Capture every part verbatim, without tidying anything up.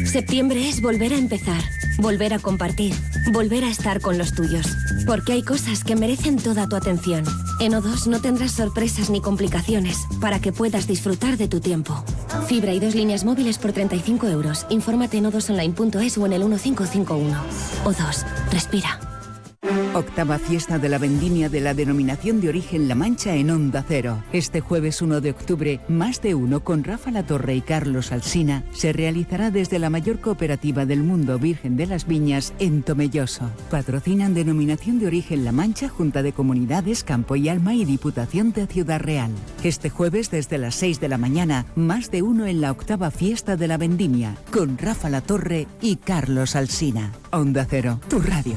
Septiembre es volver a empezar, volver a compartir, volver a estar con los tuyos. Porque hay cosas que merecen toda tu atención. En O dos no tendrás sorpresas ni complicaciones para que puedas disfrutar de tu tiempo. Fibra y dos líneas móviles por treinta y cinco euros. Infórmate en o dos online punto es o en el uno cinco cinco uno. O dos, respira. Octava fiesta de la vendimia de la denominación de origen La Mancha en Onda Cero. Este jueves uno de octubre, Más de Uno con Rafa Latorre y Carlos Alsina se realizará desde la mayor cooperativa del mundo Virgen de las Viñas en Tomelloso. Patrocinan denominación de origen La Mancha, Junta de Comunidades, Campo y Alma y Diputación de Ciudad Real. Este jueves desde las seis de la mañana, Más de Uno en la octava fiesta de la vendimia con Rafa Latorre y Carlos Alsina. Onda Cero, tu radio.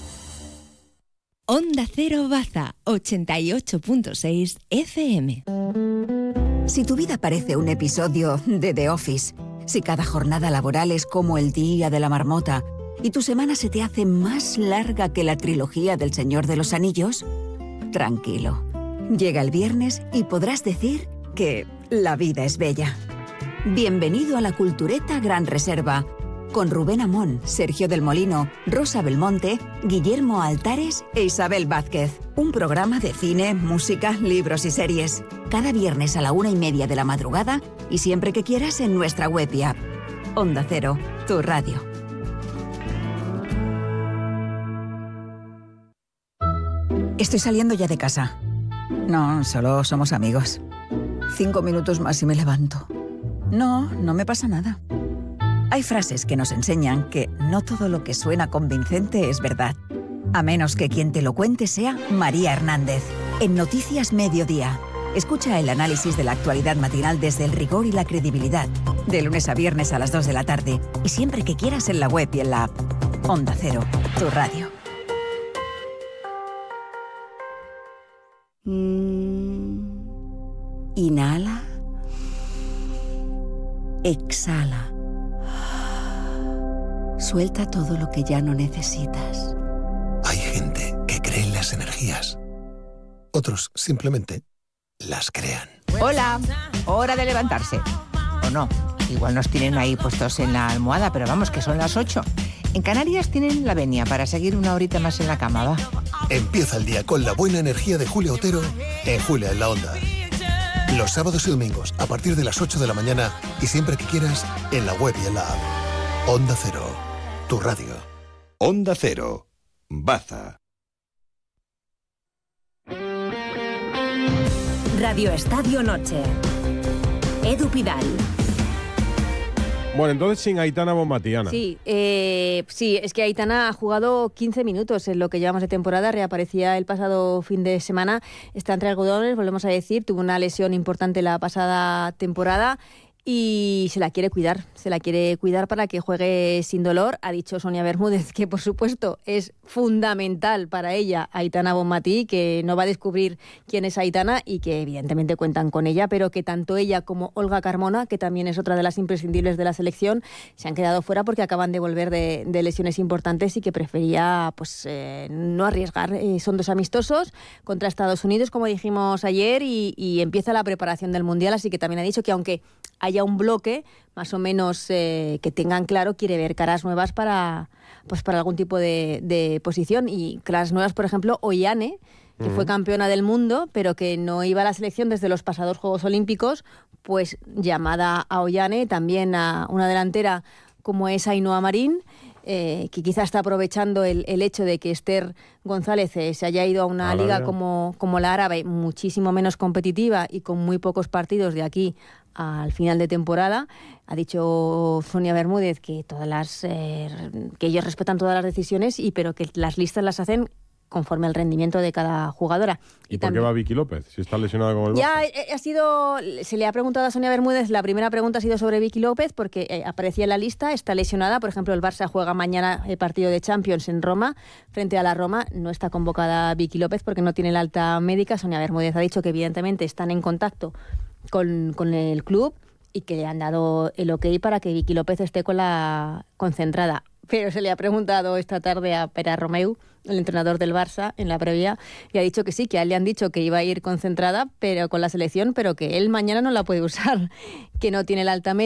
Onda Cero Baza, ochenta y ocho punto seis F M. Si tu vida parece un episodio de The Office, si cada jornada laboral es como el día de la marmota y tu semana se te hace más larga que la trilogía del Señor de los Anillos, tranquilo. Llega el viernes y podrás decir que la vida es bella. Bienvenido a la Cultureta Gran Reserva, con Rubén Amón, Sergio del Molino, Rosa Belmonte, Guillermo Altares e Isabel Vázquez. Un programa de cine, música, libros y series. Cada viernes a la una y media de la madrugada y siempre que quieras en nuestra web y app. Onda Cero, tu radio. Estoy saliendo ya de casa. No, solo somos amigos. Cinco minutos más y me levanto. No, no me pasa nada. Hay frases que nos enseñan que no todo lo que suena convincente es verdad. A menos que quien te lo cuente sea María Hernández. En Noticias Mediodía. Escucha el análisis de la actualidad matinal desde el rigor y la credibilidad. De lunes a viernes a las dos de la tarde. Y siempre que quieras en la web y en la app. Onda Cero, tu radio. Mm. Inhala. Exhala. Suelta todo lo que ya no necesitas. Hay gente que cree en las energías. Otros simplemente las crean. Hola, hora de levantarse. O no, igual nos tienen ahí puestos en la almohada, pero vamos, que son las ocho. En Canarias tienen la venia para seguir una horita más en la cama, va. Empieza el día con la buena energía de Julia Otero en Julia en la Onda. Los sábados y domingos a partir de las ocho de la mañana y siempre que quieras en la web y en la app. Onda Cero, tu radio. Onda Cero, Baza. Radio Estadio Noche. Edu Pidal. Bueno, entonces sin Aitana Bonmatí, Ana. Sí, eh, sí, es que Aitana ha jugado quince minutos en lo que llevamos de temporada, reaparecía el pasado fin de semana, está entre algodones, volvemos a decir, tuvo una lesión importante la pasada temporada y se la quiere cuidar, se la quiere cuidar para que juegue sin dolor. Ha dicho Sonia Bermúdez que, por supuesto, es fundamental para ella Aitana Bonmatí, que no va a descubrir quién es Aitana y que evidentemente cuentan con ella, pero que tanto ella como Olga Carmona, que también es otra de las imprescindibles de la selección, se han quedado fuera porque acaban de volver de, de lesiones importantes y que prefería pues eh, no arriesgar. Eh, son dos amistosos contra Estados Unidos, como dijimos ayer, y, y empieza la preparación del Mundial, así que también ha dicho que aunque haya un bloque más o menos eh, que tengan claro, quiere ver caras nuevas para pues para algún tipo de, de posición, y caras nuevas, por ejemplo, Ollane, que uh-huh. fue campeona del mundo, pero que no iba a la selección desde los pasados Juegos Olímpicos, pues llamada a Ollane, también a una delantera como es Ainhoa Marín, eh, que quizá está aprovechando el, el hecho de que Esther González eh, se haya ido a una a liga como, como la árabe, muchísimo menos competitiva y con muy pocos partidos de aquí al final de temporada. Ha dicho Sonia Bermúdez que todas las eh, que ellos respetan todas las decisiones, y pero que las listas las hacen conforme al rendimiento de cada jugadora. ¿Y, ¿Y por qué va Vicky López, si está lesionada con el Barça? Ya ha sido, se le ha preguntado a Sonia Bermúdez, la primera pregunta ha sido sobre Vicky López, porque eh, aparecía en la lista, está lesionada. Por ejemplo, el Barça juega mañana el partido de Champions en Roma, frente a la Roma. No está convocada Vicky López porque no tiene la alta médica. Sonia Bermúdez ha dicho que evidentemente están en contacto con, con el club y que le han dado el ok para que Vicky López esté con la concentrada. Pero se le ha preguntado esta tarde a Pere Romeu, el entrenador del Barça, en la previa, y ha dicho que sí, que a él le han dicho que iba a ir concentrada pero con la selección, pero que él mañana no la puede usar, que no tiene la alta médica.